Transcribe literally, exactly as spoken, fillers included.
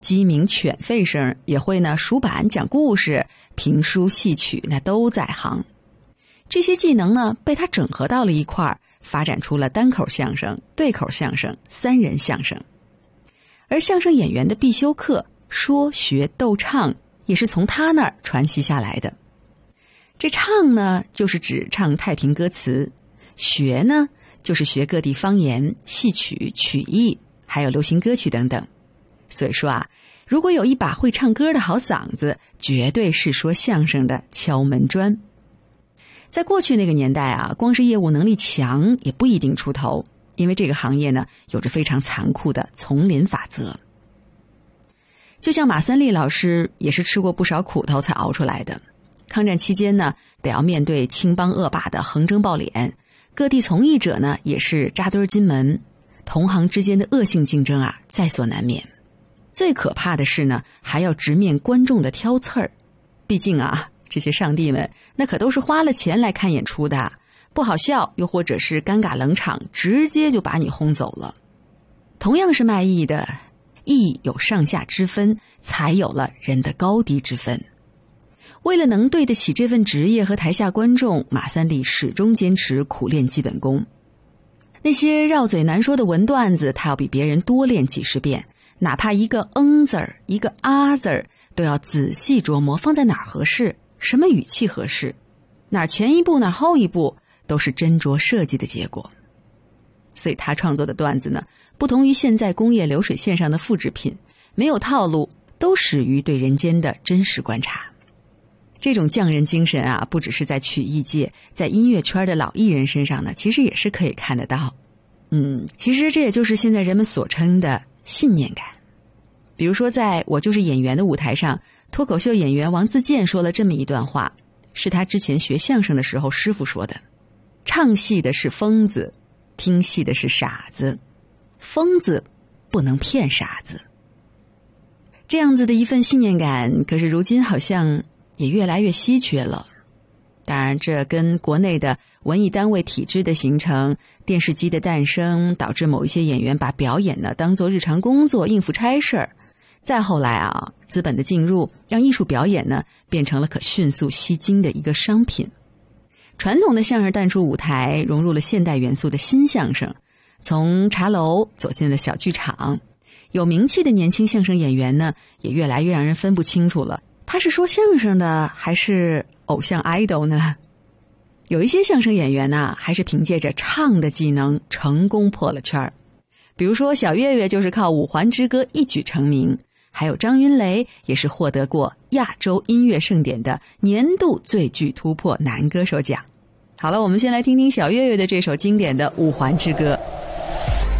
鸡鸣犬吠声，也会呢数板讲故事，评书戏曲那都在行。这些技能呢被他整合到了一块儿，发展出了单口相声、对口相声、三人相声。而相声演员的必修课说学逗唱也是从他那儿传习下来的。这唱呢就是指唱太平歌词，学呢就是学各地方言、戏曲、曲艺还有流行歌曲等等。所以说啊，如果有一把会唱歌的好嗓子，绝对是说相声的敲门砖。在过去那个年代啊，光是业务能力强也不一定出头，因为这个行业呢有着非常残酷的丛林法则。就像马三立老师也是吃过不少苦头才熬出来的。抗战期间呢，得要面对青帮恶霸的横征暴敛，各地从艺者呢也是扎堆进门，同行之间的恶性竞争啊在所难免。最可怕的是呢，还要直面观众的挑刺儿。毕竟啊，这些上帝们那可都是花了钱来看演出的，不好笑又或者是尴尬冷场，直接就把你轰走了。同样是卖艺的，艺有上下之分，才有了人的高低之分。为了能对得起这份职业和台下观众，马三立始终坚持苦练基本功。那些绕嘴难说的文段子，他要比别人多练几十遍，哪怕一个嗯字儿一个啊字儿都要仔细琢磨放在哪儿合适，什么语气合适，哪儿前一步哪儿后一步，都是斟酌设计的结果。所以他创作的段子呢，不同于现在工业流水线上的复制品，没有套路，都始于对人间的真实观察。这种匠人精神啊，不只是在曲艺界，在音乐圈的老艺人身上呢，其实也是可以看得到。嗯，其实这也就是现在人们所称的信念感。比如说在我就是演员的舞台上，脱口秀演员王自健说了这么一段话，是他之前学相声的时候师傅说的：唱戏的是疯子，听戏的是傻子，疯子不能骗傻子。这样子的一份信念感，可是如今好像也越来越稀缺了。当然这跟国内的文艺单位体制的形成，电视机的诞生，导致某一些演员把表演呢当作日常工作，应付差事儿。再后来啊，资本的进入让艺术表演呢变成了可迅速吸金的一个商品。传统的相声淡出舞台，融入了现代元素的新相声，从茶楼走进了小剧场。有名气的年轻相声演员呢，也越来越让人分不清楚了，他是说相声的还是偶像 idol 呢？有一些相声演员呢，还是凭借着唱的技能成功破了圈。比如说小岳岳就是靠五环之歌一举成名，还有张云雷也是获得过亚洲音乐盛典的年度最具突破男歌手奖。好了，我们先来听听小岳岳的这首经典的五环之歌。